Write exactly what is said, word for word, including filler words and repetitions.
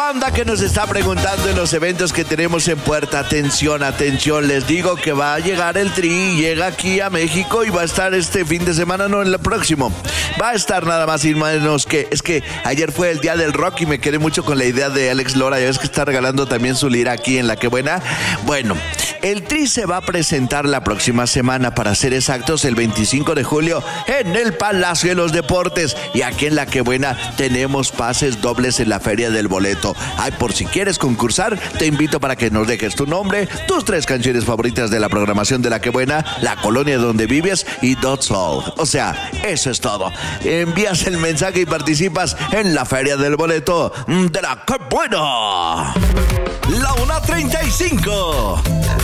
banda que nos está preguntando en los eventos que tenemos en puerta. Atención, atención, les digo que va a llegar el Tri, llega aquí a México y va a estar este fin de semana, no, en el próximo. Va a estar nada más y menos que, es que ayer fue el día del rock y me quedé mucho con la idea de Alex Lora, ya ves que está regalando también su lira aquí en La Que Buena. Bueno, el Tri se va a presentar la próxima semana, para ser exactos, el veinticinco de julio en el Palacio de los Deportes. Y aquí en La Que Buena tenemos pases dobles en la Feria del Boleto. Ay, por si quieres concursar, te invito para que nos dejes tu nombre, tus tres canciones favoritas de la programación de La Que Buena, la colonia donde vives y that's all. O sea, eso es todo. Envías el mensaje y participas en la Feria del Boleto de La Que Buena. La una treinta y cinco.